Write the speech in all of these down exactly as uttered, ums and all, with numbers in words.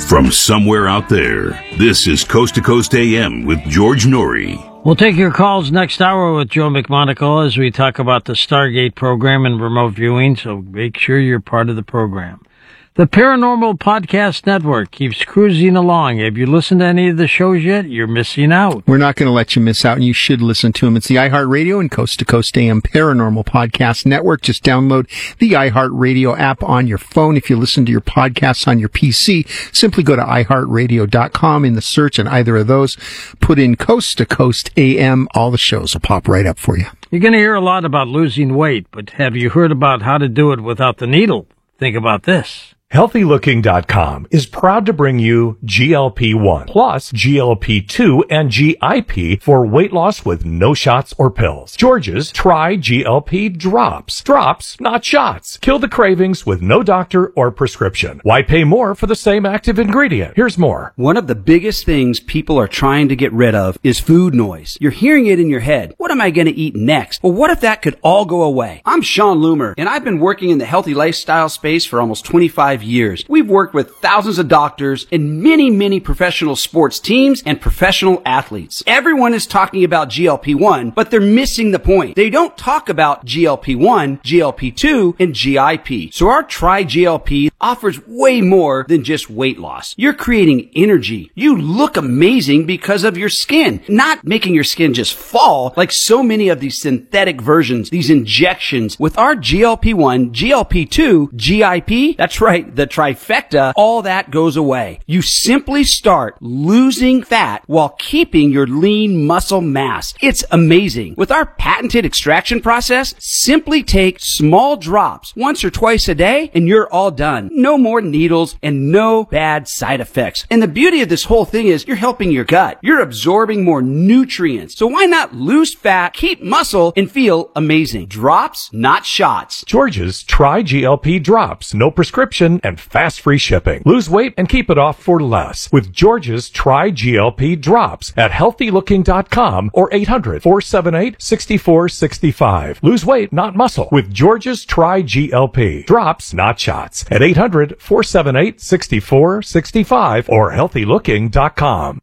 From somewhere out there, this is Coast to Coast A M with George Norrie. We'll take your calls next hour with Joe McMonagle as we talk about the Stargate program and remote viewing, so make sure you're part of the program. The Paranormal Podcast Network keeps cruising along. Have you listened to any of the shows yet? You're missing out. We're not going to let you miss out, and you should listen to them. It's the iHeartRadio and Coast to Coast A M Paranormal Podcast Network. Just download the iHeartRadio app on your phone. If you listen to your podcasts on your P C, simply go to i heart radio dot com in the search, and either of those, put in Coast to Coast A M. All the shows will pop right up for you. You're going to hear a lot about losing weight, but have you heard about how to do it without the needle? Think about this. Healthy Looking dot com is proud to bring you G L P one plus G L P two and G I P for weight loss with no shots or pills. George's Try G L P Drops. Drops, not shots. Kill the cravings with no doctor or prescription. Why pay more for the same active ingredient? Here's more. One of the biggest things people are trying to get rid of is food noise. You're hearing it in your head. What am I going to eat next? Well, what if that could all go away? I'm Sean Loomer, and I've been working in the healthy lifestyle space for almost twenty-five years. We've worked with thousands of doctors and many, many professional sports teams and professional athletes. Everyone is talking about G L P one, but they're missing the point. They don't talk about G L P one, G L P two, and G I P. So our Try G L P offers way more than just weight loss. You're creating energy. You look amazing because of your skin, not making your skin just fall like so many of these synthetic versions, these injections. With our G L P one, G L P two, G I P, that's right, the trifecta, all that goes away. You simply start losing fat while keeping your lean muscle mass. It's amazing. With our patented extraction process, simply take small drops once or twice a day and you're all done. No more needles and no bad side effects. And the beauty of this whole thing is you're helping your gut. You're absorbing more nutrients. So why not lose fat, keep muscle, and feel amazing? Drops, not shots. George's Try G L P Drops. No prescription and fast free shipping. Lose weight and keep it off for less with George's Try G L P Drops at healthy looking dot com or eight hundred, four seven eight, six four six five. Lose weight, not muscle with George's Try G L P Drops, not shots at eight hundred, four seven eight, six four six five or healthy looking dot com.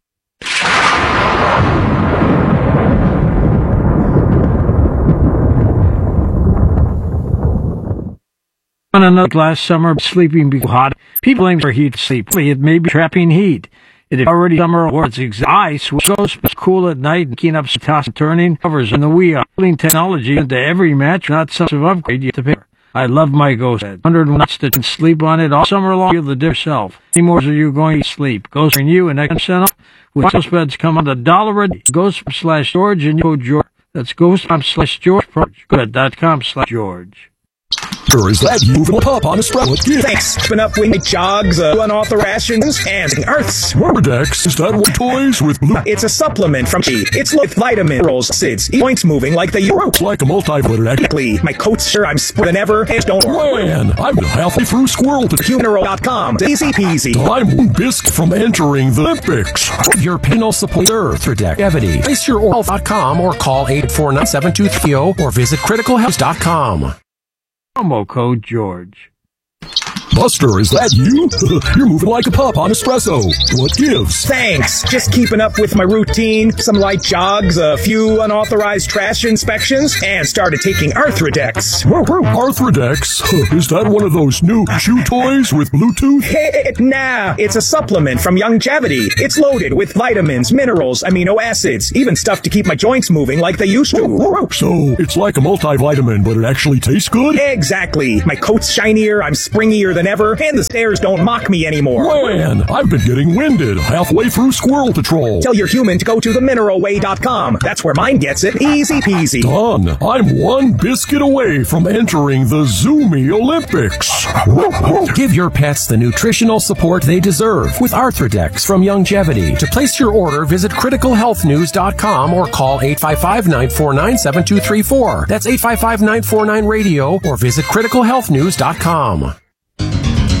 On another last summer, sleeping be hot. People blame for heat sleep. It may be trapping heat. It is already summer or it's ex- ice, which goes cool at night and keeping up toss and turning covers in the wheel. Putting technology into every match, not some sort of upgrade you have to pay for. I love my Ghost bed. one hundred watts to sleep on it all summer long. Feel the difference yourself. Any more are you going to sleep? Ghost and you and next percent off. With Ghost beds come on the dollar a day. Ghost slash George and you code George. That's Ghost slash George. Go dot com slash George. Or is that moving up on a spread? Thanks. Keeping up with my jogs, uh, unauthorized rations, and Earths. Wardex, is that what toys with blue? It's a supplement from G. It's with vitamin, minerals, acids, points moving like the Euro. Like a multivitamin. Exactly. My coat's sure I'm spread than ever. And don't Man, I'm halfway through squirrel to Humero dot com. Easy peasy. I'm one bisque from entering the Olympics. Your panel support Earthredex Evity. Place your oral dot com or call eight four nine, seven two three zero or visit critical health dot com. Promo code George. Buster, is that you? You're moving like a pup on espresso. What gives? Thanks. Just keeping up with my routine, some light jogs, a few unauthorized trash inspections, and started taking Arthrodex. Arthrodex? Is that one of those new chew toys with Bluetooth? Nah, it's a supplement from Youngevity. It's loaded with vitamins, minerals, amino acids, even stuff to keep my joints moving like they used to. So, it's like a multivitamin, but it actually tastes good? Exactly. My coat's shinier, I'm springier than ever, and the stairs don't mock me anymore. Man, I've been getting winded halfway through Squirrel Patrol. Tell your human to go to the mineral way dot com. That's where mine gets it. Easy peasy. Done. I'm one biscuit away from entering the Zoomy Olympics. Give your pets the nutritional support they deserve with Arthrodex from Youngevity. To place your order, visit critical health news dot com or call eight five five, nine four nine, seven two three four. That's eight five five, nine four nine, radio or visit critical health news dot com.